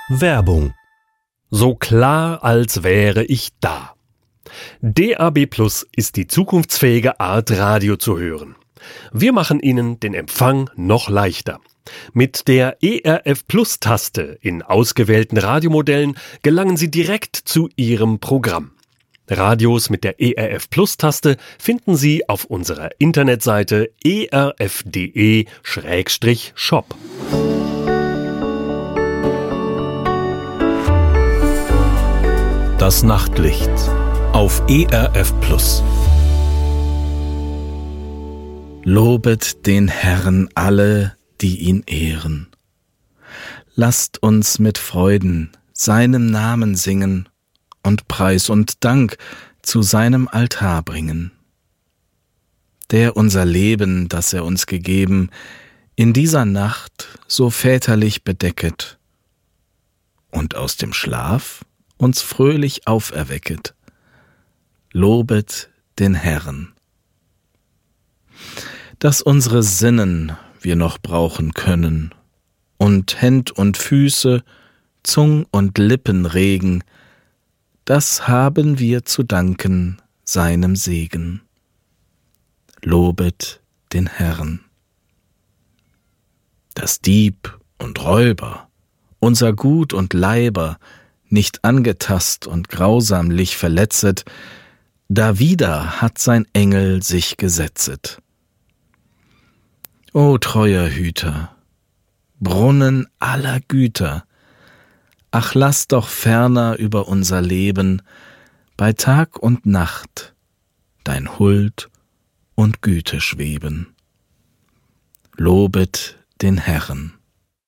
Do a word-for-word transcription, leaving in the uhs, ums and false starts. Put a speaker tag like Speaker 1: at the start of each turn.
Speaker 1: Werbung. So klar, als wäre ich da. D A B Plus ist die zukunftsfähige Art, Radio zu hören. Wir machen Ihnen den Empfang noch leichter. Mit der E R F Plus-Taste in ausgewählten Radiomodellen gelangen Sie direkt zu Ihrem Programm. Radios mit der E R F Plus-Taste finden Sie auf unserer Internetseite e r f punkt d e slash shop. Das Nachtlicht auf E R F Plus.
Speaker 2: Lobet den Herrn alle, die ihn ehren. Lasst uns mit Freuden seinem Namen singen und Preis und Dank zu seinem Altar bringen. Der unser Leben, das er uns gegeben, in dieser Nacht so väterlich bedecket und aus dem Schlaf uns fröhlich auferwecket. Lobet den Herrn. Dass unsere Sinnen wir noch brauchen können und Händ und Füße, Zung und Lippen regen, das haben wir zu danken seinem Segen. Lobet den Herrn. Dass Dieb und Räuber unser Gut und Leiber nicht angetast und grausamlich verletzet, dawider hat sein Engel sich gesetzet. O treuer Hüter, Brunnen aller Güter, ach lass doch ferner über unser Leben bei Tag und Nacht dein Huld und Güte schweben. Lobet den Herrn.